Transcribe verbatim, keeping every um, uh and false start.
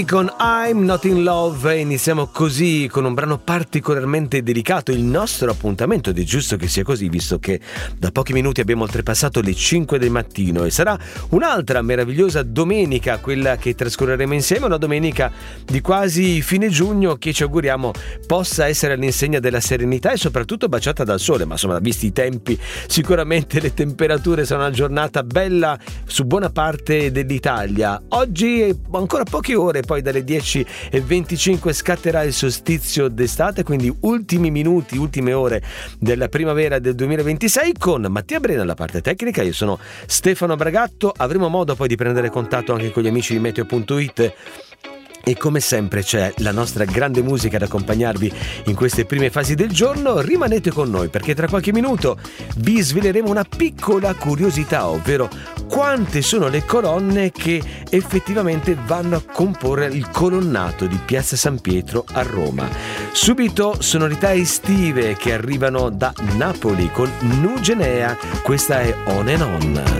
Con I'm Not In Love iniziamo così con un brano particolarmente delicato, il nostro appuntamento, ed è giusto che sia così visto che da pochi minuti abbiamo oltrepassato le cinque del mattino e sarà un'altra meravigliosa domenica quella che trascorreremo insieme, una domenica di quasi fine giugno che ci auguriamo possa essere all'insegna della serenità e soprattutto baciata dal sole, ma insomma visti i tempi sicuramente le temperature saranno una giornata bella su buona parte dell'Italia. Oggi ancora poche ore, poi dalle dieci e venticinque scatterà il solstizio d'estate, quindi ultimi minuti, ultime ore della primavera del duemilaventisei con Mattia Brena alla parte tecnica. Io sono Stefano Bragatto, avremo modo poi di prendere contatto anche con gli amici di meteo punto it e come sempre c'è la nostra grande musica ad accompagnarvi in queste prime fasi del giorno. Rimanete con noi perché tra qualche minuto vi sveleremo una piccola curiosità, ovvero quante sono le colonne che effettivamente vanno a comporre il colonnato di Piazza San Pietro a Roma. Subito sonorità estive che arrivano da Napoli con Nugenea, questa è On and On.